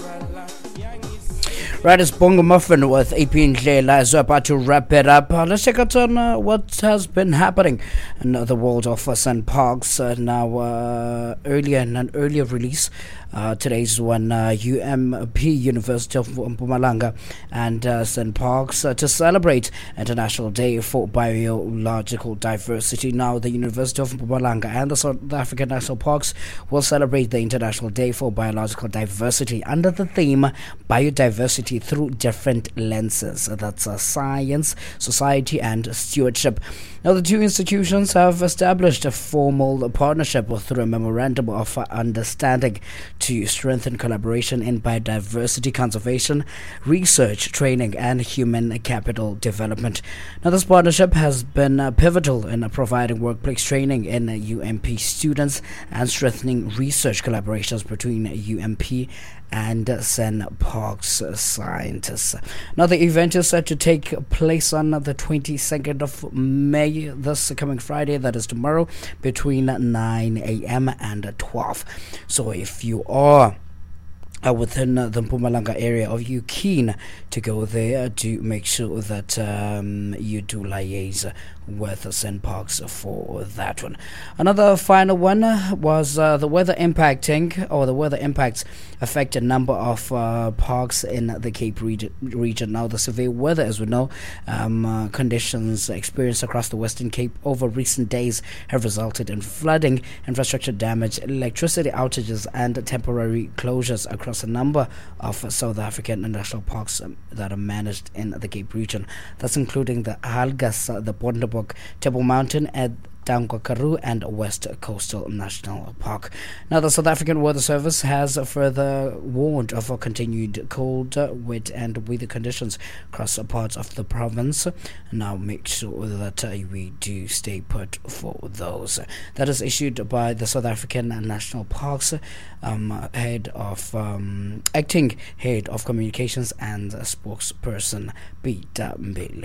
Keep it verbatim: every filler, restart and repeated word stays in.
Right, it's Bongo Muffin with A P Ndlela as we're about to wrap it up. Uh, let's check out on uh, what has been happening in uh, the world of uh, Saint Parks. Uh, now, uh, earlier in an earlier release, uh, today's when uh, U M P, University of Mpumalanga, and uh, Saint Parks uh, to celebrate International Day for Biological Diversity. Now, the University of Mpumalanga and the South African National Parks will celebrate the International Day for Biological Diversity under the theme Biodiversity through different lenses. That's uh, science, society, and stewardship. Now, the two institutions have established a formal partnership through a memorandum of understanding to strengthen collaboration in biodiversity conservation, research, training, and human capital development. Now, this partnership has been uh, pivotal in providing workplace training in uh, U M P students and strengthening research collaborations between U M P and uh, Saint Parks uh, scientists. Now, the event is set to take place on the twenty-second of May, this coming Friday, that is tomorrow, between nine a.m. and twelve. So if you are Uh, within uh, the Mpumalanga area, are you keen to go there? Do make sure that um, you do liaise with Saint Parks for that one. Another final one was uh, the weather impacting, or the weather impacts affect a number of uh, parks in the Cape region. region. Now, the severe weather, as we know, um, uh, conditions experienced across the Western Cape over recent days have resulted in flooding, infrastructure damage, electricity outages, and temporary closures across a number of South African national parks um, that are managed in the Cape region. That's including the Haalgas, uh, the Bonderbosch, Table Mountain, and Tankwa Karoo, and West Coastal National Park. Now, the South African Weather Service has further warned of a continued cold, uh, wet, and weather conditions across parts of the province. Now, make sure that uh, we do stay put for those. That is issued by the South African National Parks um, head of um, acting head of communications and spokesperson Peter Mbele.